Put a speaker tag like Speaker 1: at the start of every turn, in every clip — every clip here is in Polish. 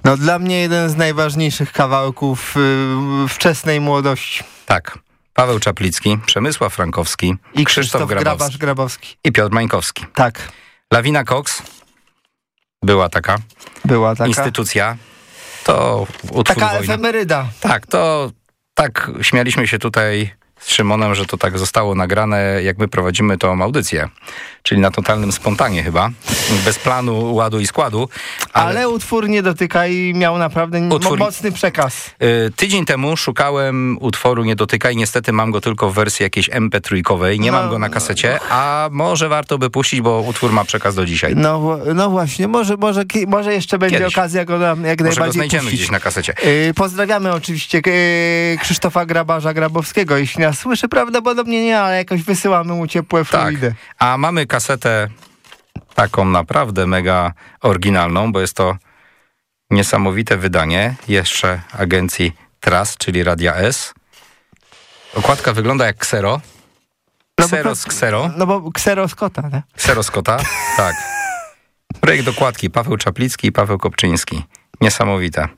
Speaker 1: No dla mnie jeden z najważniejszych kawałków wczesnej młodości.
Speaker 2: Tak. Paweł Czaplicki, Przemysław Frankowski,
Speaker 1: I Krzysztof Grabowski.
Speaker 2: I Piotr Mańkowski.
Speaker 1: Tak.
Speaker 2: Lawina Cox była taka. Instytucja. To utwór
Speaker 1: taka
Speaker 2: wojny.
Speaker 1: efemeryda.
Speaker 2: Tak, to tak śmialiśmy się tutaj z Szymonem, że to tak zostało nagrane, jak my prowadzimy tą audycję. Czyli na totalnym spontanie chyba. Bez planu, ładu i składu.
Speaker 1: Ale utwór Nie dotykaj miał naprawdę mocny przekaz.
Speaker 2: Tydzień temu szukałem utworu Nie dotykaj. Niestety mam go tylko w wersji jakiejś MP3-kowej. Nie mam go na kasecie, a może warto by puścić, bo utwór ma przekaz do dzisiaj.
Speaker 1: No właśnie, może jeszcze będzie
Speaker 2: Kiedyś.
Speaker 1: Okazja go jak najbardziej
Speaker 2: może go znajdziemy
Speaker 1: puścić.
Speaker 2: gdzieś na kasecie.
Speaker 1: Pozdrawiamy oczywiście Krzysztofa Grabowskiego. Jeśli nas słyszy, prawdopodobnie nie, ale jakoś wysyłamy mu ciepłe fluidy.
Speaker 2: A mamy kasetę taką naprawdę mega oryginalną, bo jest to niesamowite wydanie jeszcze agencji TRAS, czyli Radia S. Okładka wygląda jak Xero. Xero z Xero.
Speaker 1: No bo Xero Scotta, nie?
Speaker 2: Xero Scotta, tak. Projekt okładki Paweł Czaplicki i Paweł Kopczyński. Niesamowite.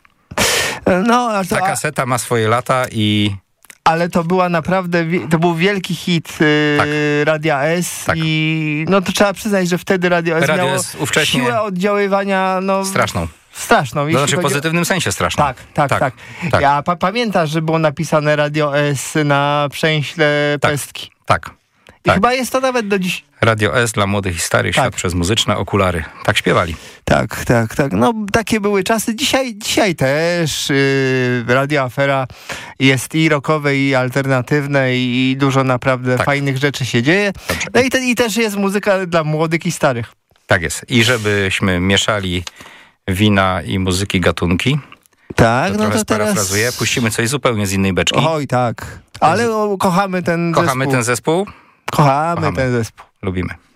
Speaker 2: Ta kaseta ma swoje lata i...
Speaker 1: Ale to była naprawdę, to był wielki hit Radia S i no to trzeba przyznać, że wtedy Radio S miało ówcześnie siłę oddziaływania
Speaker 2: straszną.
Speaker 1: To
Speaker 2: znaczy w pozytywnym sensie straszną.
Speaker 1: Tak. Ja pamiętasz, że było napisane Radio S na przęśle pestki.
Speaker 2: Tak.
Speaker 1: I chyba jest to nawet do dziś.
Speaker 2: Radio S dla młodych i starych, świat przez muzyczne okulary. Tak śpiewali.
Speaker 1: Tak. No takie były czasy. Dzisiaj też Radio Afera jest i rockowe, i alternatywne, i dużo naprawdę fajnych rzeczy się dzieje.
Speaker 2: Dobrze.
Speaker 1: No i też jest muzyka dla młodych i starych.
Speaker 2: Tak jest. I żebyśmy mieszali wina i muzyki gatunki.
Speaker 1: Tak,
Speaker 2: to teraz parafrazuję. Puścimy coś zupełnie z innej beczki.
Speaker 1: Oj, tak. Ale kochamy ten zespół.
Speaker 2: Kochamy ten zespół.
Speaker 1: Kochamy ten zespół.
Speaker 2: Lubimy.